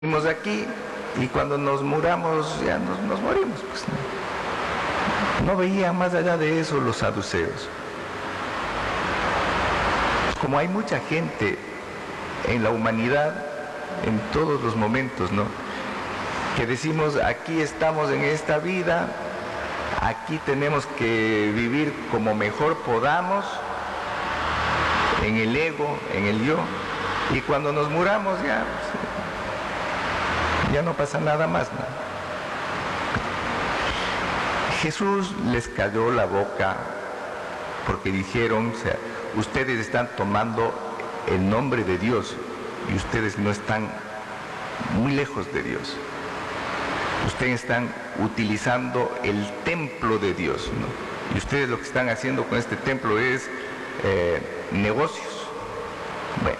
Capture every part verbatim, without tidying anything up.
Vivimos aquí y cuando nos muramos ya nos, nos morimos. Pues, ¿no? No veían más allá de eso los saduceos. Como hay mucha gente en la humanidad, en todos los momentos, ¿no?, que decimos, aquí estamos en esta vida, aquí tenemos que vivir como mejor podamos, en el ego, en el yo, y cuando nos muramos ya, pues, ya no pasa nada más, ¿no? Jesús les cayó la boca porque dijeron, o sea, ustedes están tomando el nombre de Dios y ustedes no están muy lejos de Dios. Ustedes están utilizando el templo de Dios, ¿no? Y ustedes lo que están haciendo con este templo es eh, negocios. Bueno,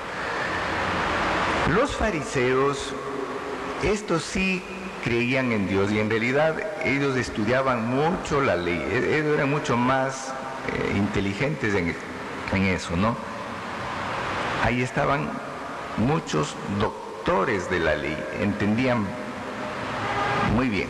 los fariseos, estos sí creían en Dios y en realidad ellos estudiaban mucho la ley, ellos eran mucho más eh, inteligentes en, en eso, ¿no? Ahí estaban muchos doctores de la ley, entendían muy bien.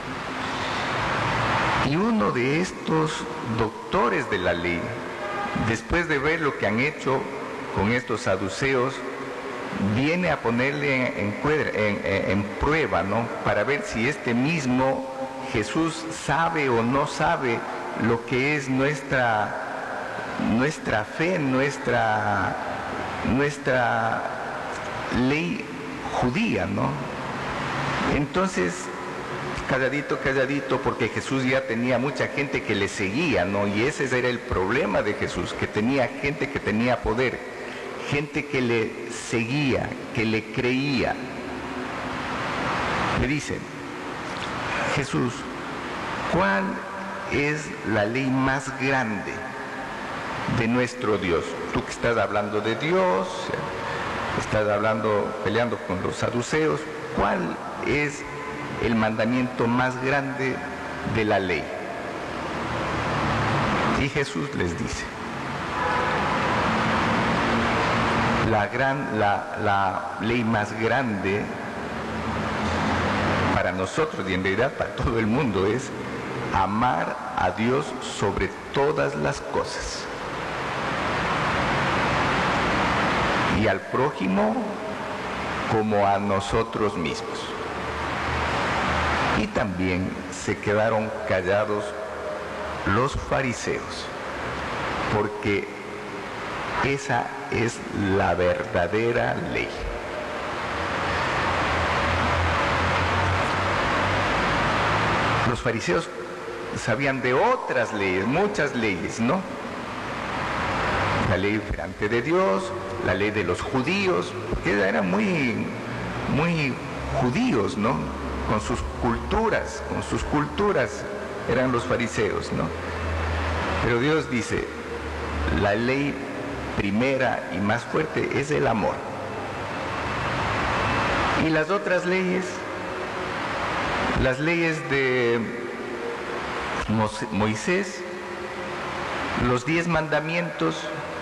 Y uno de estos doctores de la ley, después de ver lo que han hecho con estos saduceos, viene a ponerle en, en, en prueba, ¿no?, para ver si este mismo Jesús sabe o no sabe lo que es nuestra, nuestra fe, nuestra, nuestra ley judía, ¿no? Entonces, calladito, calladito, porque Jesús ya tenía mucha gente que le seguía, ¿no? Y ese era el problema de Jesús, que tenía gente que tenía poder, gente que le seguía, que le creía. Le dicen, Jesús, ¿cuál es la ley más grande de nuestro Dios? Tú que estás hablando de Dios, estás hablando, peleando con los saduceos, ¿cuál es el mandamiento más grande de la ley? Y Jesús les dice, la, gran, la, la ley más grande para nosotros y en realidad para todo el mundo es amar a Dios sobre todas las cosas y al prójimo como a nosotros mismos. Y también se quedaron callados los fariseos, porque esa es la verdadera ley. Los fariseos sabían de otras leyes, muchas leyes, ¿no? La ley delante de Dios, la ley de los judíos, que eran muy, muy judíos, ¿no? Con sus culturas, con sus culturas eran los fariseos, ¿no? Pero Dios dice, la ley primera y más fuerte es el amor. Y las otras leyes, las leyes de Moisés, los diez mandamientos,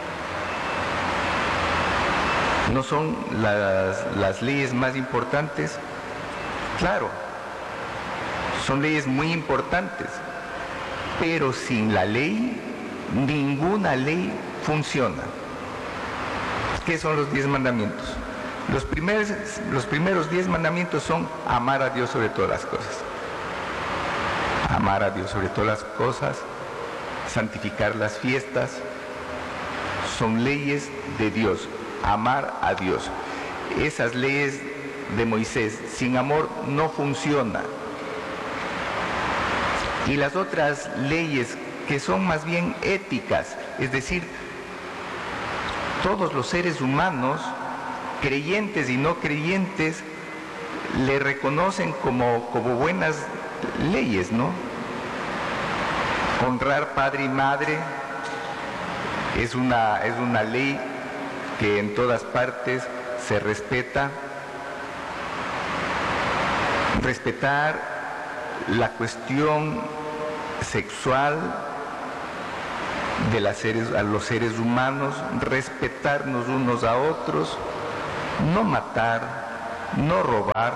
¿no son las, las leyes más importantes? Claro, son leyes muy importantes, pero sin la ley, ninguna ley funciona. ¿Qué son los diez mandamientos? Los primeros, los primeros diez mandamientos son amar a Dios sobre todas las cosas. Amar a Dios sobre todas las cosas, santificar las fiestas, son leyes de Dios, amar a Dios. Esas leyes de Moisés, sin amor no funciona. Y las otras leyes que son más bien éticas, es decir, todos los seres humanos, creyentes y no creyentes, le reconocen como, como buenas leyes, ¿no? Honrar padre y madre es una, es una ley que en todas partes se respeta. Respetar la cuestión sexual de las seres, a los seres humanos, respetarnos unos a otros, no matar, no robar,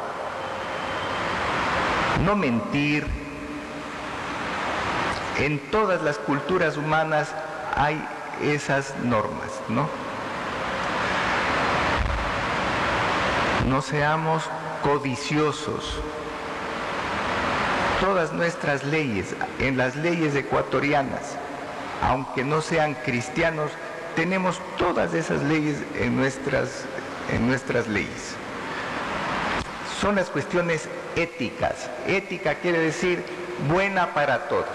no mentir. En todas las culturas humanas hay esas normas, ¿no? No seamos codiciosos. Todas nuestras leyes, en las leyes ecuatorianas, aunque no sean cristianos, tenemos todas esas leyes en nuestras, en nuestras leyes. Son las cuestiones éticas. Ética quiere decir buena para todos.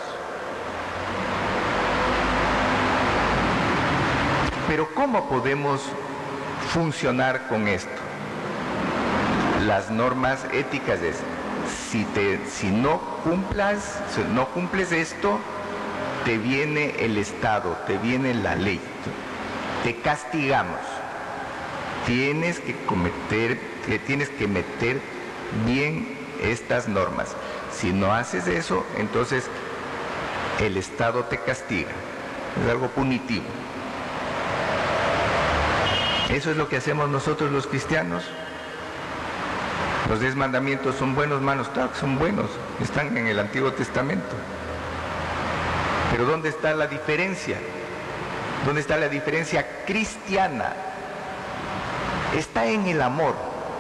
Pero ¿cómo podemos funcionar con esto? Las normas éticas es, si, te, si no cumplas, si no cumples esto, te viene el Estado, te viene la ley, te castigamos. Tienes que cometer, te tienes que meter bien estas normas. Si no haces eso, entonces el Estado te castiga. Es algo punitivo. Eso es lo que hacemos nosotros los cristianos. Los diez mandamientos son buenos, hermanos, claro que son buenos, están en el Antiguo Testamento. Pero ¿dónde está la diferencia? ¿Dónde está la diferencia cristiana? Está en el amor.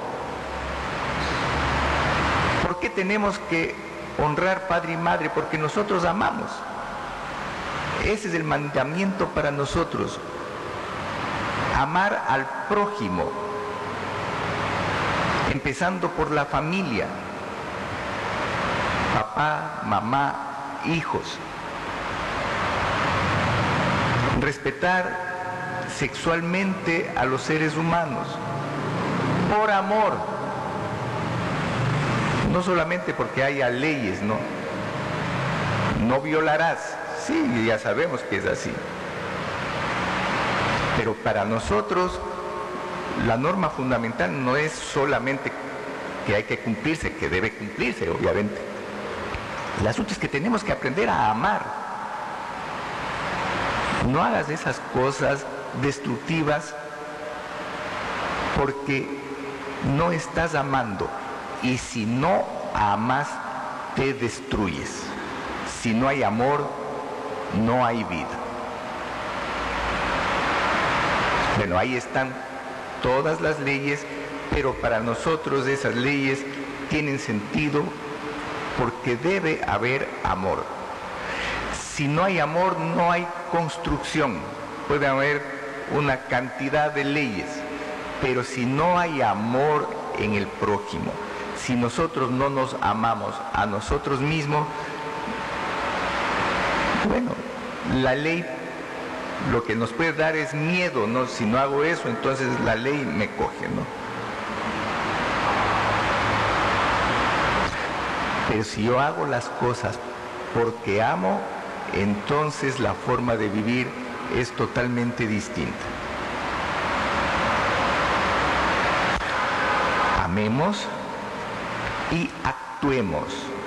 ¿Por qué tenemos que honrar padre y madre? Porque nosotros amamos. Ese es el mandamiento para nosotros. Amar al prójimo, empezando por la familia, papá, mamá, hijos. Respetar sexualmente a los seres humanos, por amor, no solamente porque haya leyes, no. No violarás, sí, ya sabemos que es así. Pero para nosotros la norma fundamental no es solamente que hay que cumplirse, que debe cumplirse, obviamente. El asunto es que tenemos que aprender a amar. No hagas esas cosas destructivas porque no estás amando. Y si no amas, te destruyes. Si no hay amor, no hay vida. Bueno, ahí están todas las leyes, pero para nosotros esas leyes tienen sentido porque debe haber amor. Si no hay amor, no hay construcción. Puede haber una cantidad de leyes, pero si no hay amor en el prójimo, si nosotros no nos amamos a nosotros mismos, bueno, la ley lo que nos puede dar es miedo, ¿no? Si no hago eso, entonces la ley me coge, ¿no? Pero si yo hago las cosas porque amo, entonces la forma de vivir es totalmente distinta. Amemos y actuemos.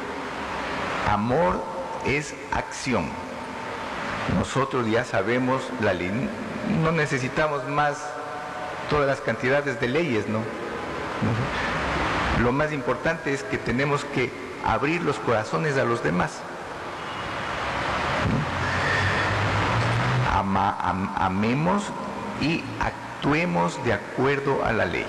Amor es acción. Nosotros ya sabemos la ley, no necesitamos más todas las cantidades de leyes, ¿no? Lo más importante es que tenemos que abrir los corazones a los demás. Ama, am, amemos y actuemos de acuerdo a la ley.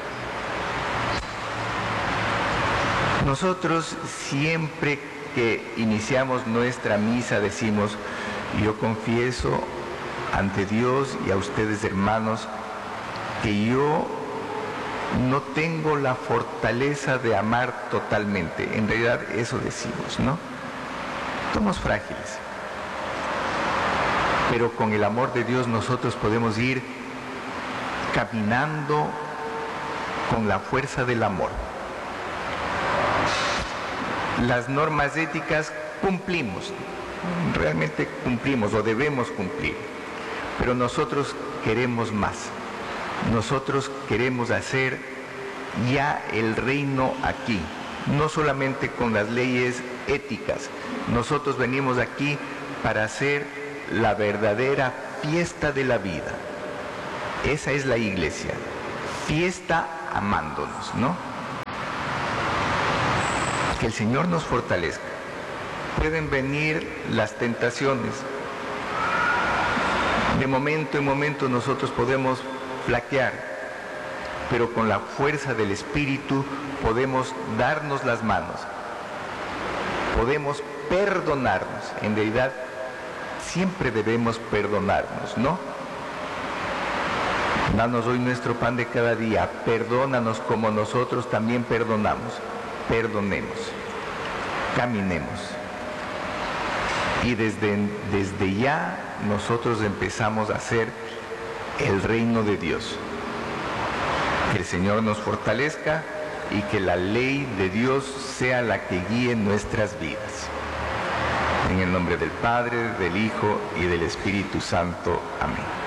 Nosotros siempre que iniciamos nuestra misa decimos: yo confieso ante Dios y a ustedes, hermanos, que yo no tengo la fortaleza de amar totalmente. En realidad eso decimos, ¿no? Somos frágiles. Pero con el amor de Dios nosotros podemos ir caminando con la fuerza del amor. Las normas éticas cumplimos. Realmente cumplimos o debemos cumplir, pero nosotros queremos más. Nosotros queremos hacer ya el reino aquí, no solamente con las leyes éticas. Nosotros venimos aquí para hacer la verdadera fiesta de la vida. Esa es la iglesia, fiesta amándonos, ¿no? Que el Señor nos fortalezca. Pueden venir las tentaciones. De momento en momento nosotros podemos flaquear, pero con la fuerza del Espíritu podemos darnos las manos. Podemos perdonarnos. En realidad, siempre debemos perdonarnos, ¿no? Danos hoy nuestro pan de cada día. Perdónanos como nosotros también perdonamos. Perdonemos. Caminemos. Y desde, desde ya nosotros empezamos a hacer el reino de Dios. Que el Señor nos fortalezca y que la ley de Dios sea la que guíe nuestras vidas. En el nombre del Padre, del Hijo y del Espíritu Santo. Amén.